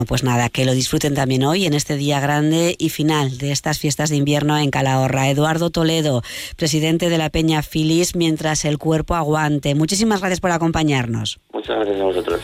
Pues nada, que lo disfruten también hoy en este día grande y final de estas fiestas de invierno en Calahorra. Eduardo Toledo, presidente de la Peña Filis, mientras el cuerpo aguante. Muchísimas gracias por acompañarnos. Muchas gracias a vosotros.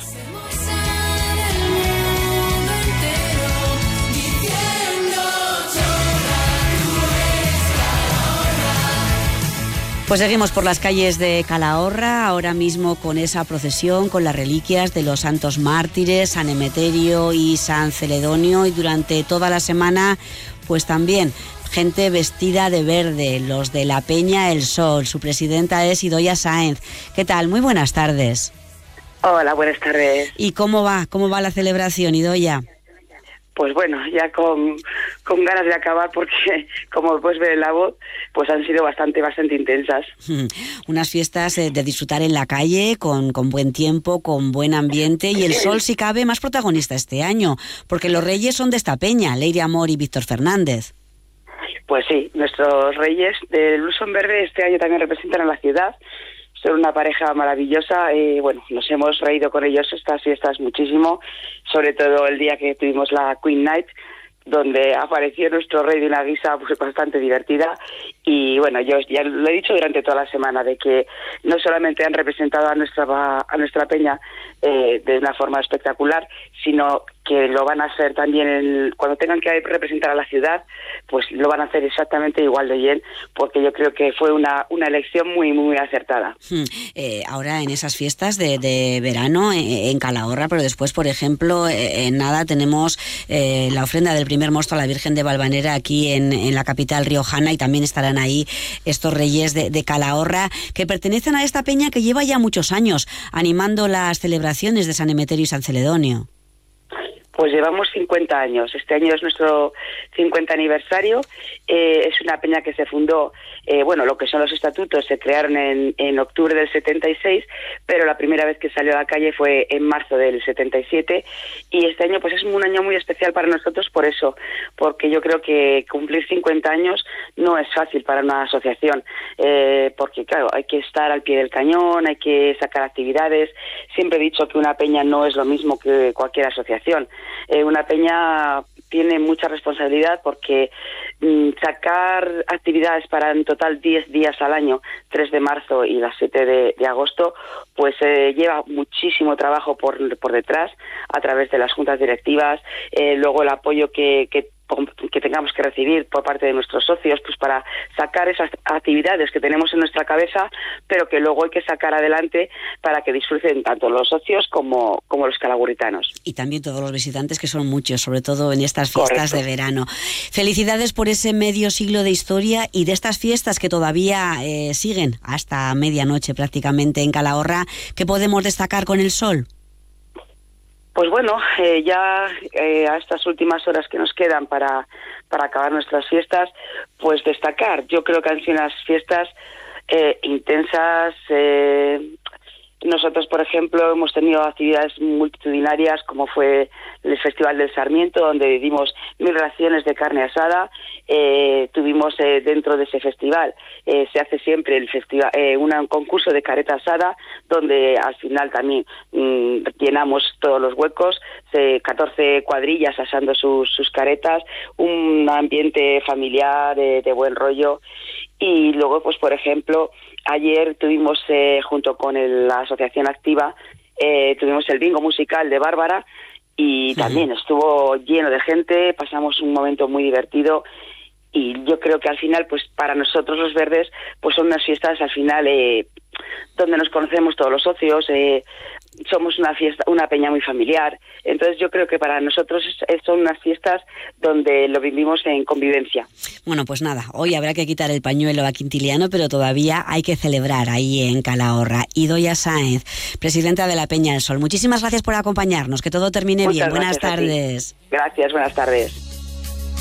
Pues seguimos por las calles de Calahorra, ahora mismo con esa procesión, con las reliquias de los santos mártires, San Emeterio y San Celedonio, y durante toda la semana, pues también gente vestida de verde, los de la Peña El Sol. Su presidenta es Idoia Sáenz. ¿Qué tal? Muy buenas tardes. Hola, buenas tardes. ¿Y cómo va la celebración, Idoia? Pues bueno, ya con ganas de acabar porque, como puedes ver en la voz, pues han sido bastante intensas. Unas fiestas de disfrutar en la calle, con buen tiempo, con buen ambiente, y el sol, si cabe, más protagonista este año, porque los reyes son de esta peña, Leire Amor y Víctor Fernández. Pues sí, nuestros reyes del Blues en Verde este año también representan a la ciudad. Son una pareja maravillosa, bueno, nos hemos reído con ellos estas fiestas muchísimo, sobre todo el día que tuvimos la Queen Night, donde apareció nuestro rey de una guisa pues bastante divertida. Y bueno, yo ya lo he dicho durante toda la semana, de que no solamente han representado a nuestra peña de una forma espectacular, sino que lo van a hacer también cuando tengan que representar a la ciudad, pues lo van a hacer exactamente igual de bien, porque yo creo que fue una elección muy acertada. Ahora en esas fiestas de verano en Calahorra, pero después, por ejemplo, en nada tenemos la ofrenda del primer mosto a la Virgen de Valvanera aquí en la capital riojana, y también estarán ahí estos reyes de Calahorra, que pertenecen a esta peña que lleva ya muchos años animando las celebraciones de San Emeterio y San Celedonio. Pues llevamos 50 años. Este año es nuestro 50 aniversario. Es una peña que se fundó, lo que son los estatutos se crearon en octubre del 76, pero la primera vez que salió a la calle fue en marzo del 77, y este año pues es un año muy especial para nosotros por eso, porque yo creo que cumplir 50 años no es fácil para una asociación, porque claro, hay que estar al pie del cañón, hay que sacar actividades. Siempre he dicho que una peña no es lo mismo que cualquier asociación. Una peña tiene mucha responsabilidad porque sacar actividades para en total 10 días al año, 3 de marzo y las 7 de agosto, pues lleva muchísimo trabajo por detrás, a través de las juntas directivas, luego el apoyo que tengamos que recibir por parte de nuestros socios, pues para sacar esas actividades que tenemos en nuestra cabeza, pero que luego hay que sacar adelante para que disfruten tanto los socios como los calahorritanos. Y también todos los visitantes, que son muchos, sobre todo en estas fiestas de verano. Felicidades por ese medio siglo de historia y de estas fiestas que todavía siguen hasta medianoche prácticamente en Calahorra. ¿Qué podemos destacar con el sol? Pues bueno, ya a estas últimas horas que nos quedan para acabar nuestras fiestas, pues destacar. Yo creo que han sido unas fiestas intensas. Nosotros, por ejemplo, hemos tenido actividades multitudinarias, como fue el Festival del Sarmiento, donde dimos 1000 raciones de carne asada. Tuvimos dentro de ese festival, se hace siempre el festival, un concurso de careta asada, donde al final también llenamos todos los huecos, 14 cuadrillas asando sus caretas, un ambiente familiar de buen rollo. Y luego, pues por ejemplo, ayer tuvimos, junto con la Asociación Activa, tuvimos el bingo musical de Bárbara, y también estuvo lleno de gente, pasamos un momento muy divertido. Y yo creo que al final, pues para nosotros los verdes, pues son unas fiestas al final donde nos conocemos todos los socios, somos una peña muy familiar. Entonces yo creo que para nosotros son unas fiestas donde lo vivimos en convivencia. Bueno, pues nada, hoy habrá que quitar el pañuelo a Quintiliano, pero todavía hay que celebrar ahí en Calahorra. Idoia Sáenz, presidenta de la Peña El Sol, muchísimas gracias por acompañarnos, que todo termine bien. Buenas tardes. Gracias, buenas tardes.